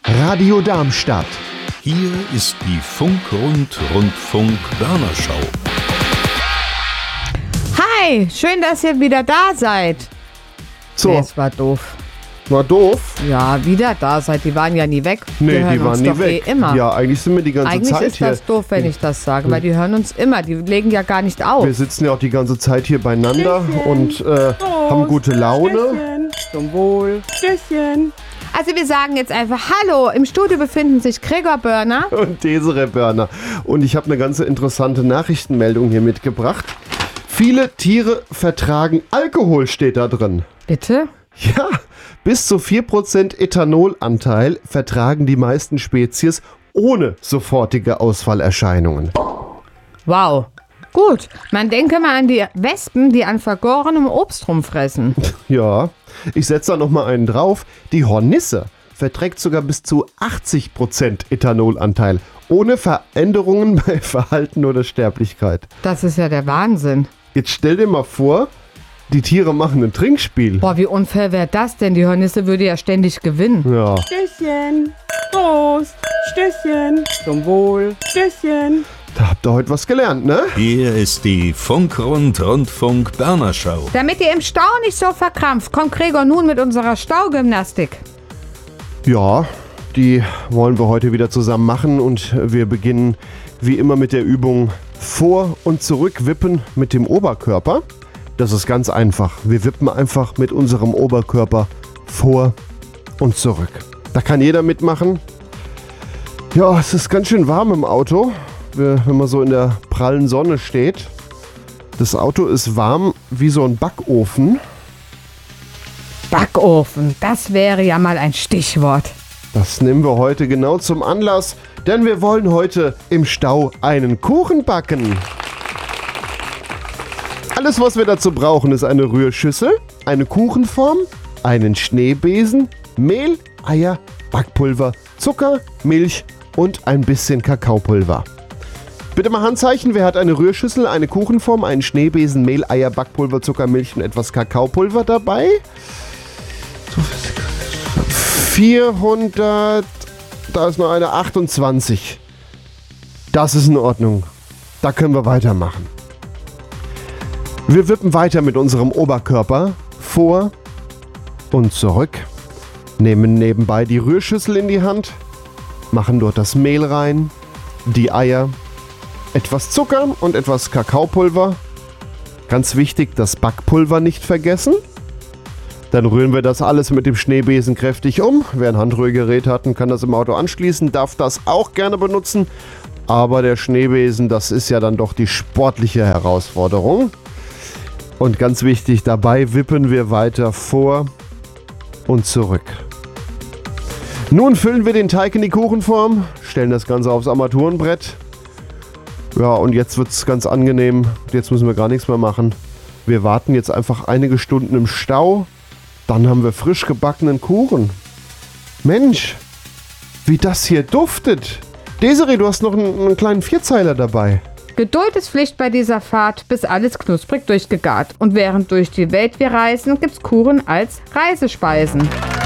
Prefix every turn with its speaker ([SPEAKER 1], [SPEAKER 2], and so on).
[SPEAKER 1] Radio Darmstadt.
[SPEAKER 2] Hier ist die Funk-Rundfunk-Börnerschau.
[SPEAKER 3] Hi, schön, dass ihr wieder da seid.
[SPEAKER 1] So,
[SPEAKER 3] Nee, es war doof.
[SPEAKER 1] war doof.
[SPEAKER 3] Ja, wieder da seid. Die waren ja nie weg.
[SPEAKER 1] Nee,
[SPEAKER 3] Wir hören
[SPEAKER 1] die waren
[SPEAKER 3] uns
[SPEAKER 1] nie
[SPEAKER 3] doch
[SPEAKER 1] weg.
[SPEAKER 3] immer.
[SPEAKER 1] Ja, eigentlich sind wir die ganze
[SPEAKER 3] Eigentlich
[SPEAKER 1] Zeit
[SPEAKER 3] ist
[SPEAKER 1] hier.
[SPEAKER 3] das doof, wenn ich das sage, weil die hören uns immer. Die legen ja gar nicht auf.
[SPEAKER 1] Wir sitzen ja auch die ganze Zeit hier beieinander und haben gute Laune.
[SPEAKER 3] Zum Wohl.
[SPEAKER 4] Stößchen.
[SPEAKER 3] Also wir sagen jetzt einfach Hallo. Im Studio befinden sich Gregor Börner.
[SPEAKER 1] Und Desiree Börner. Und ich habe eine ganz interessante Nachrichtenmeldung hier mitgebracht. Viele Tiere vertragen Alkohol, steht da drin.
[SPEAKER 3] Bitte?
[SPEAKER 1] Ja, bis zu 4% Ethanolanteil vertragen die meisten Spezies ohne sofortige Ausfallerscheinungen.
[SPEAKER 3] Wow. Gut. Man denke mal an die Wespen, die an vergorenem Obst rumfressen.
[SPEAKER 1] Ja, ich setze da nochmal einen drauf. Die Hornisse verträgt sogar bis zu 80% Ethanolanteil, ohne Veränderungen bei Verhalten oder Sterblichkeit.
[SPEAKER 3] Das ist ja der Wahnsinn.
[SPEAKER 1] Jetzt stell dir mal vor, die Tiere machen ein Trinkspiel.
[SPEAKER 3] Boah, wie unfair wäre das denn? Die Hornisse würde ja ständig gewinnen.
[SPEAKER 1] Ja,
[SPEAKER 4] Stößchen. Prost. Stößchen.
[SPEAKER 3] Zum Wohl.
[SPEAKER 4] Stößchen.
[SPEAKER 1] da habt ihr heute was gelernt, ne?
[SPEAKER 2] Hier ist die Funk-Rundfunk-Börnerschau.
[SPEAKER 3] Damit ihr im Stau nicht so verkrampft, kommt Gregor nun mit unserer Staugymnastik.
[SPEAKER 1] Ja, die wollen wir heute wieder zusammen machen und wir beginnen wie immer mit der Übung vor- und zurückwippen mit dem Oberkörper. Das ist ganz einfach. Wir wippen einfach mit unserem Oberkörper vor und zurück. Da kann jeder mitmachen. Ja, es ist ganz schön warm im Auto, wenn man so in der prallen Sonne steht. Das Auto ist warm wie so ein Backofen.
[SPEAKER 3] Backofen, das wäre ja mal ein Stichwort.
[SPEAKER 1] Das nehmen wir heute genau zum Anlass, denn wir wollen heute im Stau einen Kuchen backen. Alles, was wir dazu brauchen, ist eine Rührschüssel, eine Kuchenform, einen Schneebesen, Mehl, Eier, Backpulver, Zucker, Milch und ein bisschen Kakaopulver. Bitte mal Handzeichen, wer hat eine Rührschüssel, eine Kuchenform, einen Schneebesen, Mehl, Eier, Backpulver, Zucker, Milch und etwas Kakaopulver dabei? 400, da ist noch eine 28. Das ist in Ordnung. Da können wir weitermachen. Wir wippen weiter mit unserem Oberkörper vor und zurück, nehmen nebenbei die Rührschüssel in die Hand, machen dort das Mehl rein, die Eier, etwas Zucker und etwas Kakaopulver. Ganz wichtig, das Backpulver nicht vergessen. Dann rühren wir das alles mit dem Schneebesen kräftig um. Wer ein Handrührgerät hat, kann das im Auto anschließen, darf das auch gerne benutzen. Aber der Schneebesen, das ist ja dann doch die sportliche Herausforderung. Und ganz wichtig, dabei wippen wir weiter vor und zurück. Nun füllen wir den Teig in die Kuchenform, stellen das Ganze aufs Armaturenbrett. Ja, und jetzt wird es ganz angenehm. Jetzt müssen wir gar nichts mehr machen. Wir warten jetzt einfach einige Stunden im Stau. Dann haben wir frisch gebackenen Kuchen. Mensch, wie das hier duftet. Desiree, du hast noch einen kleinen Vierzeiler dabei.
[SPEAKER 3] Geduld ist Pflicht bei dieser Fahrt, bis alles knusprig durchgegart. Und während durch die Welt wir reisen, gibt's Kuchen als Reisespeisen.